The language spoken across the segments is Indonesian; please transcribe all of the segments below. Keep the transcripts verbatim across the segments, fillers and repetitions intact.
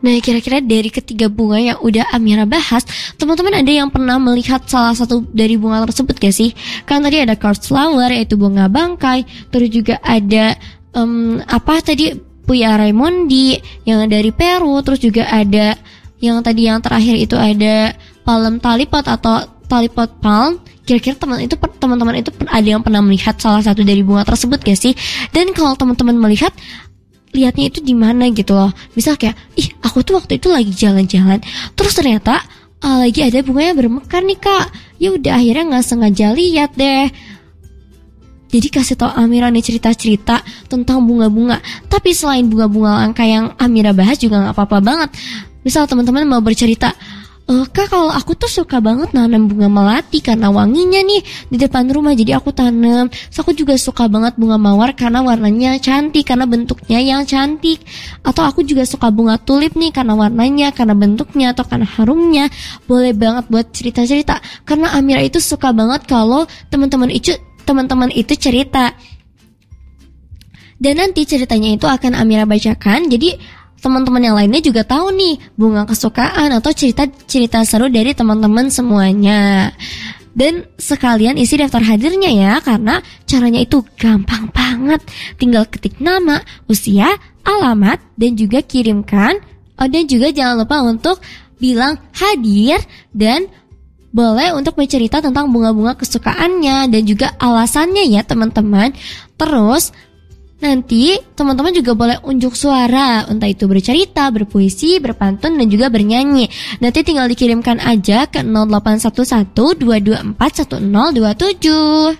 Nah, kira-kira dari ketiga bunga yang udah Amira bahas, teman-teman ada yang pernah melihat salah satu dari bunga tersebut gak sih? Kan tadi ada corpse flower, yaitu bunga bangkai. Terus juga ada um, apa tadi, Puya Raimondi yang dari Peru. Terus juga ada yang tadi yang terakhir itu ada palm talipot atau talipot palm. Kira-kira teman itu teman-teman itu ada yang pernah melihat salah satu dari bunga tersebut gak sih? Dan kalau teman-teman melihat, lihatnya itu di mana gitu loh. Misal kayak, ih aku tuh waktu itu lagi jalan-jalan, terus ternyata uh, lagi ada bunganya bermekar nih kak. Ya udah akhirnya nggak sengaja lihat deh. Jadi kasih tau Amira nih cerita-cerita tentang bunga-bunga. Tapi selain bunga-bunga langka yang Amira bahas juga nggak apa-apa banget. Misal teman-teman mau bercerita, Uh, kak kalau aku tuh suka banget nanam bunga melati karena wanginya nih di depan rumah, jadi aku tanam. So, aku juga suka banget bunga mawar karena warnanya cantik, karena bentuknya yang cantik. Atau aku juga suka bunga tulip nih karena warnanya, karena bentuknya, atau karena harumnya. Boleh banget buat cerita-cerita, karena Amira itu suka banget kalau teman-teman itu teman-teman itu cerita. Dan nanti ceritanya itu akan Amira bacakan, jadi teman-teman yang lainnya juga tahu nih bunga kesukaan atau cerita-cerita seru dari teman-teman semuanya. Dan sekalian isi daftar hadirnya ya, karena caranya itu gampang banget. Tinggal ketik nama, usia, alamat, dan juga kirimkan. Oh, dan juga jangan lupa untuk bilang hadir dan boleh untuk bercerita tentang bunga-bunga kesukaannya dan juga alasannya ya teman-teman. Terus nanti teman-teman juga boleh unjuk suara, entah itu bercerita, berpuisi, berpantun, dan juga bernyanyi. Nanti tinggal dikirimkan aja ke nol delapan satu satu dua dua empat satu nol dua tujuh.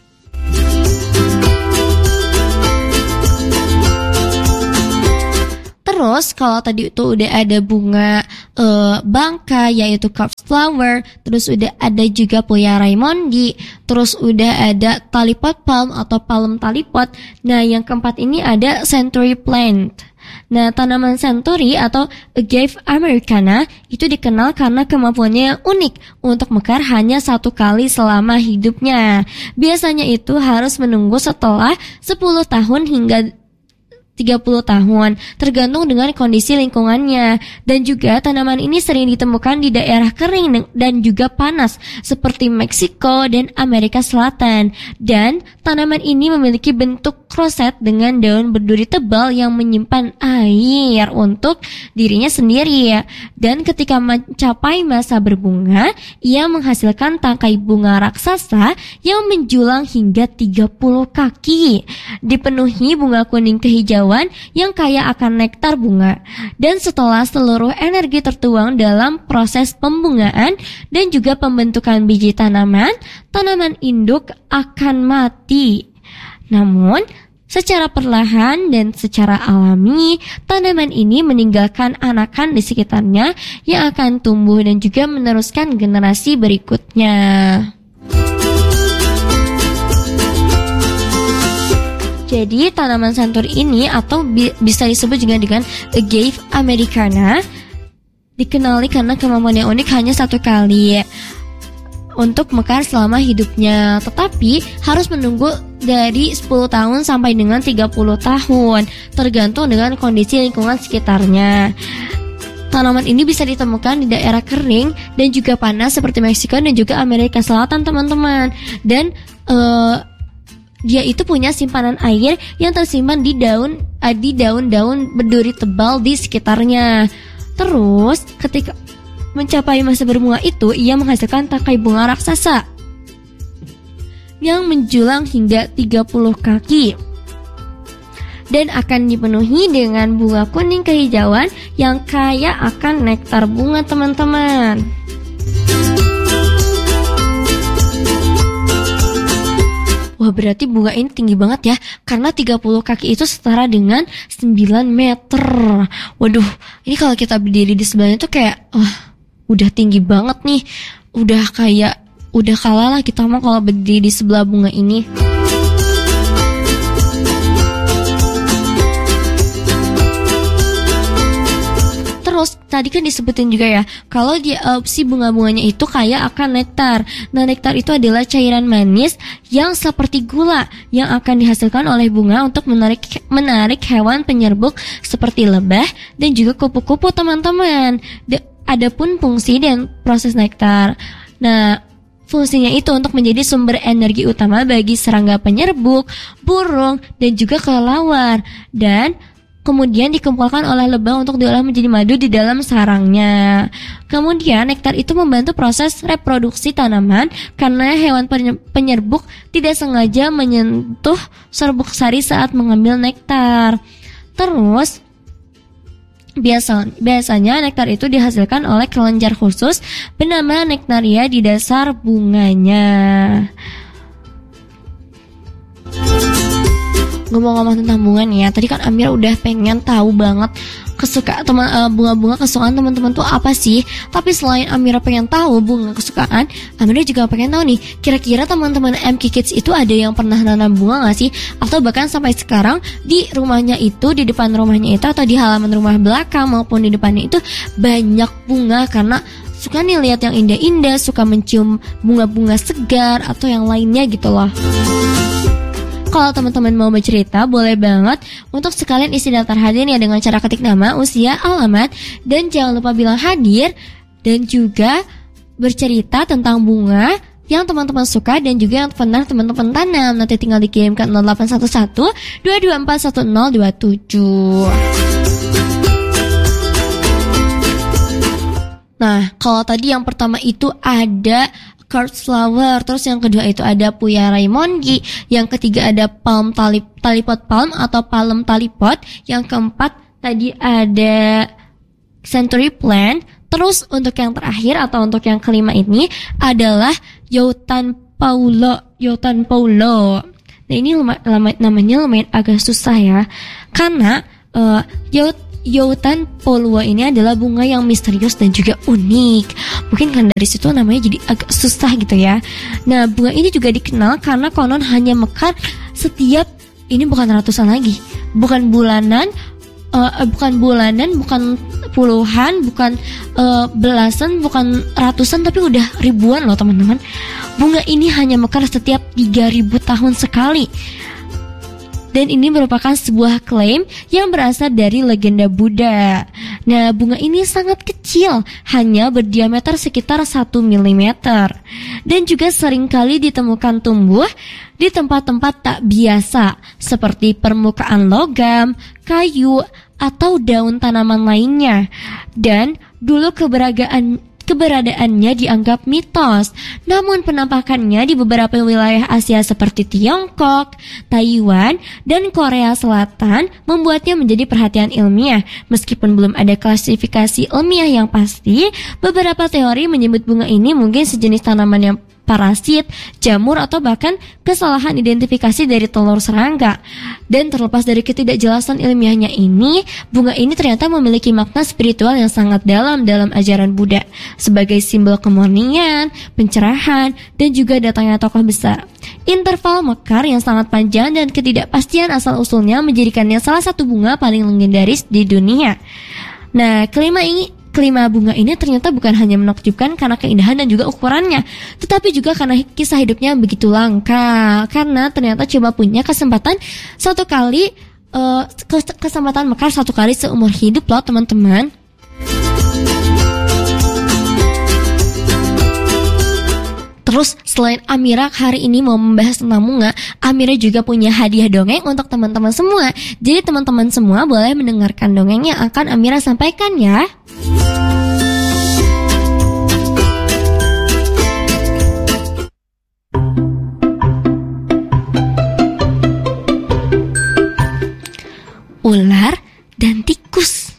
Terus kalau tadi itu udah ada bunga uh, bangka yaitu corpse flower, terus udah ada juga Puya Raimondi, terus udah ada talipot palm atau palm talipot. Nah yang keempat ini ada century plant. Nah tanaman century atau Agave americana itu dikenal karena kemampuannya yang unik untuk mekar hanya satu kali selama hidupnya. Biasanya itu harus menunggu setelah sepuluh tahun hingga tiga puluh tahun, tergantung dengan kondisi lingkungannya. Dan juga tanaman ini sering ditemukan di daerah kering dan juga panas seperti Meksiko dan Amerika Selatan. Dan tanaman ini memiliki bentuk roset dengan daun berduri tebal yang menyimpan air untuk dirinya sendiri ya. Dan ketika mencapai masa berbunga, ia menghasilkan tangkai bunga raksasa yang menjulang hingga tiga puluh kaki, dipenuhi bunga kuning kehijauan yang kaya akan nektar bunga. Dan setelah seluruh energi tertuang dalam proses pembungaan dan juga pembentukan biji tanaman, tanaman induk akan mati. Namun secara perlahan dan secara alami, tanaman ini meninggalkan anakan di sekitarnya yang akan tumbuh dan juga meneruskan generasi berikutnya. Jadi tanaman century ini atau bi- bisa disebut juga dengan Agave americana dikenali karena kemampuan yang unik hanya satu kali untuk mekar selama hidupnya, tetapi harus menunggu dari sepuluh tahun sampai dengan tiga puluh tahun tergantung dengan kondisi lingkungan sekitarnya. Tanaman ini bisa ditemukan di daerah kering dan juga panas seperti Meksiko dan juga Amerika Selatan teman-teman. Dan uh, dia itu punya simpanan air yang tersimpan di daun uh, di daun-daun berduri tebal di sekitarnya. Terus ketika mencapai masa berbunga itu, ia menghasilkan tangkai bunga raksasa yang menjulang hingga tiga puluh kaki dan akan dipenuhi dengan bunga kuning kehijauan yang kaya akan nektar bunga teman-teman. Wah berarti bunga ini tinggi banget ya, karena tiga puluh kaki itu setara dengan sembilan meter. Waduh, ini kalau kita berdiri di sebelahnya tuh kayak wah, udah tinggi banget nih. Udah kayak, udah kalah lah kita mau kalau berdiri di sebelah bunga ini. Terus tadi kan disebutin juga ya, kalau dia uh, si bunga-bunganya itu kaya akan nektar. Nah, nektar itu adalah cairan manis yang seperti gula yang akan dihasilkan oleh bunga untuk menarik menarik hewan penyerbuk seperti lebah dan juga kupu-kupu, teman-teman. De- adapun fungsi dan proses nektar. Nah, fungsinya itu untuk menjadi sumber energi utama bagi serangga penyerbuk, burung, dan juga kelelawar. Dan kemudian dikumpulkan oleh lebah untuk diolah menjadi madu di dalam sarangnya. Kemudian nektar itu membantu proses reproduksi tanaman karena hewan penyerbuk tidak sengaja menyentuh serbuk sari saat mengambil nektar. Terus biasa, biasanya nektar itu dihasilkan oleh kelenjar khusus bernama nektaria di dasar bunganya. Ngomong-ngomong tentang bunga nih ya, tadi kan Amira udah pengen tahu banget kesukaan teman uh, bunga-bunga kesukaan teman-teman tuh apa sih. Tapi selain Amira pengen tahu bunga kesukaan, Amira juga pengen tahu nih, kira-kira teman-teman M K Kids itu ada yang pernah nanam bunga gak sih? Atau bahkan sampai sekarang di rumahnya itu, di depan rumahnya itu, atau di halaman rumah belakang maupun di depannya itu banyak bunga karena suka nih lihat yang indah-indah, suka mencium bunga-bunga segar atau yang lainnya gitu loh. Kalau teman-teman mau bercerita, boleh banget untuk sekalian isi daftar hadir ya dengan cara ketik nama, usia, alamat, dan jangan lupa bilang hadir dan juga bercerita tentang bunga yang teman-teman suka dan juga yang pernah teman-teman tanam. Nanti tinggal dikirim ke nol delapan satu satu dua dua empat satu nol dua tujuh. Nah, kalau tadi yang pertama itu ada Quartz flower, terus yang kedua itu ada Puya Raimongi, yang ketiga ada palm tali, talipot palm atau palem talipot, yang keempat tadi ada century plant, terus untuk yang terakhir atau untuk yang kelima ini adalah Yotan Paulo, Yotan Paulo. Nah, ini lama, lama, namanya lumayan agak susah ya, karena uh, Yot Yotan Paulo ini adalah bunga yang misterius dan juga unik. Mungkin kan dari situ namanya jadi agak susah gitu ya. Nah, bunga ini juga dikenal karena konon hanya mekar setiap, ini bukan ratusan lagi, bukan bulanan, uh, bukan bulanan, bukan puluhan, bukan uh, belasan, bukan ratusan, tapi udah ribuan loh teman-teman. Bunga ini hanya mekar setiap tiga ribu tahun sekali. Dan ini merupakan sebuah klaim yang berasal dari legenda Buddha. Nah, bunga ini sangat kecil, hanya berdiameter sekitar satu milimeter. Dan juga seringkali ditemukan tumbuh di tempat-tempat tak biasa, seperti permukaan logam, kayu, atau daun tanaman lainnya. Dan dulu keberadaan Keberadaannya dianggap mitos, namun penampakannya di beberapa wilayah Asia seperti Tiongkok, Taiwan, dan Korea Selatan membuatnya menjadi perhatian ilmiah. Meskipun belum ada klasifikasi ilmiah yang pasti, beberapa teori menyebut bunga ini mungkin sejenis tanaman yang parasit, jamur, atau bahkan kesalahan identifikasi dari telur serangga. Dan terlepas dari ketidakjelasan ilmiahnya ini, bunga ini ternyata memiliki makna spiritual yang sangat dalam dalam ajaran Buddha, sebagai simbol kemurnian, pencerahan, dan juga datangnya tokoh besar. Interval mekar yang sangat panjang dan ketidakpastian asal-usulnya menjadikannya salah satu bunga paling legendaris di dunia. Nah, kelima ini Kelima bunga ini ternyata bukan hanya menakjubkan karena keindahan dan juga ukurannya, tetapi juga karena kisah hidupnya begitu langka. Karena ternyata coba punya kesempatan satu kali uh, kesempatan mekar satu kali seumur hidup loh teman-teman. Terus selain Amira hari ini mau membahas tentang bunga, Amira juga punya hadiah dongeng untuk teman-teman semua. Jadi teman-teman semua boleh mendengarkan dongeng yang akan Amira sampaikan ya. Ular dan tikus.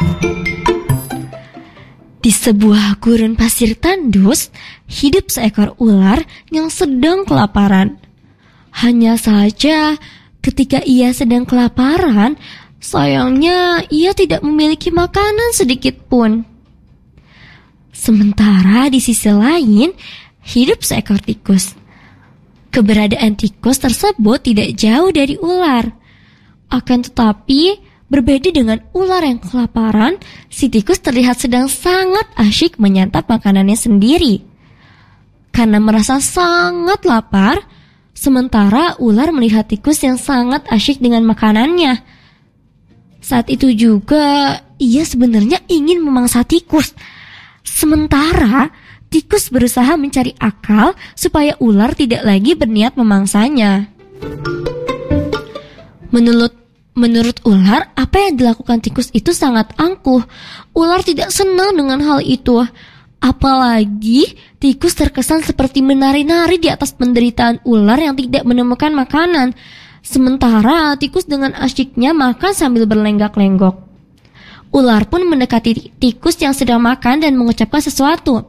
Di sebuah gurun pasir tandus, hidup seekor ular yang sedang kelaparan. Hanya saja, ketika ia sedang kelaparan, sayangnya ia tidak memiliki makanan sedikit pun. Sementara di sisi lain, hidup seekor tikus. Keberadaan tikus tersebut tidak jauh dari ular. Akan tetapi, Berbeda dengan ular yang kelaparan, si tikus terlihat sedang sangat asyik menyantap makanannya sendiri. Karena merasa sangat lapar, sementara ular melihat tikus yang sangat asyik dengan makanannya. Saat itu juga ia sebenarnya ingin memangsa tikus. Sementara tikus berusaha mencari akal supaya ular tidak lagi berniat memangsanya. Menurut menurut ular, apa yang dilakukan tikus itu sangat angkuh. Ular tidak senang dengan hal itu. Apalagi tikus terkesan seperti menari-nari di atas penderitaan ular yang tidak menemukan makanan. Sementara tikus dengan asyiknya makan sambil berlenggak-lenggok. Ular pun mendekati tikus yang sedang makan dan mengucapkan sesuatu.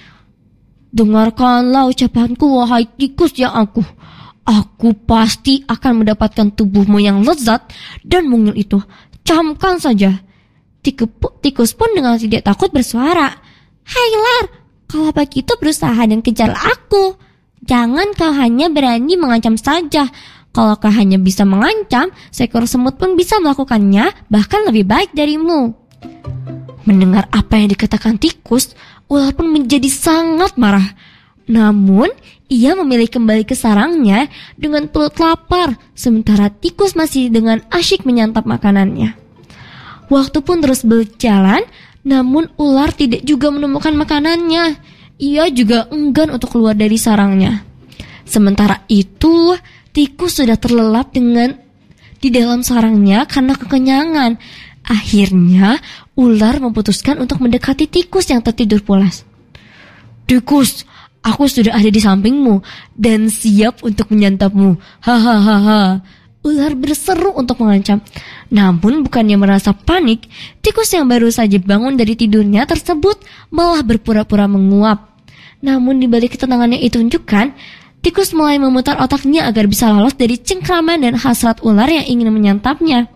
Dengarkanlah ucapanku, wahai tikus yang angkuh. Aku pasti akan mendapatkan tubuhmu yang lezat dan mungil itu. Camkan saja. Tikus pun dengan tidak takut bersuara. Hai ular, kalau begitu berusaha dan kejar aku. Jangan kau hanya berani mengancam saja. Kalau kau hanya bisa mengancam, seekor semut pun bisa melakukannya, bahkan lebih baik darimu. Mendengar apa yang dikatakan tikus, ular pun menjadi sangat marah. Namun, ia memilih kembali ke sarangnya dengan perut lapar, sementara tikus masih dengan asyik menyantap makanannya. Waktu pun terus berjalan, namun ular tidak juga menemukan makanannya. Ia juga enggan untuk keluar dari sarangnya. Sementara itu, tikus sudah terlelap dengan di dalam sarangnya karena kekenyangan. Akhirnya, ular memutuskan untuk mendekati tikus yang tertidur pulas. Tikus, aku sudah ada di sampingmu dan siap untuk menyantapmu. Hahaha. Ular berseru untuk mengancam. Namun bukannya merasa panik, tikus yang baru saja bangun dari tidurnya tersebut malah berpura-pura menguap. Namun di balik ketenangannya itu tunjukkan, tikus mulai memutar otaknya agar bisa lolos dari cengkraman dan hasrat ular yang ingin menyantapnya.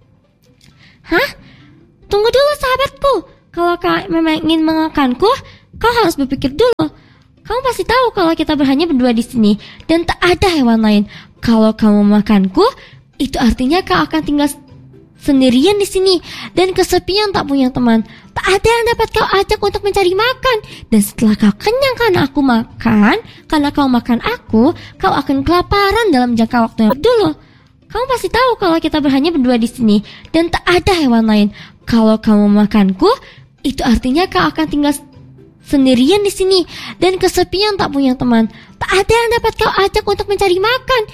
Hah? Tunggu dulu sahabatku. Kalau kau memang ingin mengakanku, kau harus berpikir dulu. Kamu pasti tahu kalau kita hanya berdua di sini dan tak ada hewan lain. Kalau kamu memakanku, itu artinya kau akan tinggal sendirian di sini dan kesepian tak punya teman. Tak ada yang dapat kau ajak untuk mencari makan. Dan setelah kau kenyang karena aku makan, karena kau makan aku, kau akan kelaparan dalam jangka waktu yang dulu. Kamu pasti tahu kalau kita hanya berdua di sini dan tak ada hewan lain. Kalau kamu memakanku, itu artinya kau akan tinggal sendirian di sini dan kesepian tak punya teman. Tak ada yang dapat kau ajak untuk mencari makan.